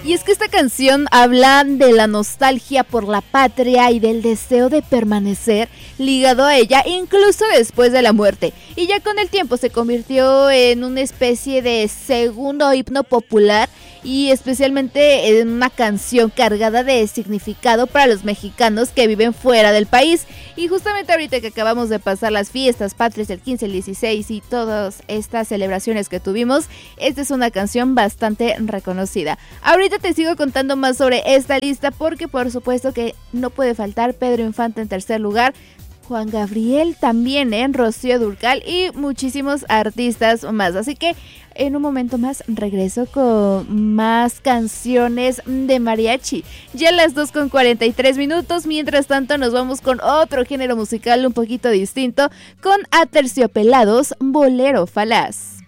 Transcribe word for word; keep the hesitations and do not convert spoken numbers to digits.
Y es que esta canción habla de la nostalgia por la patria y del deseo de permanecer ligado a ella incluso después de la muerte. Y ya con el tiempo se convirtió en una especie de segundo himno popular y especialmente en una canción cargada de significado para los mexicanos que viven fuera del país. Y justamente ahorita que acabamos de pasar las fiestas patrias el quince, el dieciséis y todas estas celebraciones que tuvimos, esta es una canción bastante reconocida. Ahorita te sigo contando más sobre esta lista porque por supuesto que no puede faltar Pedro Infante en tercer lugar, Juan Gabriel también, en ¿eh? Rocío Dúrcal y muchísimos artistas más. Así que en un momento más regreso con más canciones de mariachi. Ya las dos con cuarenta y tres minutos. Mientras tanto nos vamos con otro género musical un poquito distinto, con Aterciopelados, Bolero Falaz.